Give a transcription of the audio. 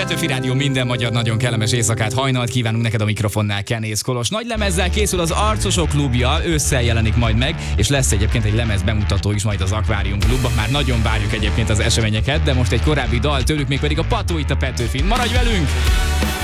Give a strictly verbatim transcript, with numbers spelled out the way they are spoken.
Petőfi Rádió, minden magyar nagyon kellemes éjszakát, hajnalt kívánunk neked, a mikrofonnál Kenész Kolos. Nagy lemezzel készül az Arcosok klubja, ősszel jelenik majd meg, és lesz egyébként egy lemez bemutató is majd az Akvárium klubban. Már nagyon várjuk egyébként az eseményeket, de most egy korábbi dal tőlük, mégpedig a Pató itt a Petőfin. Maradj velünk!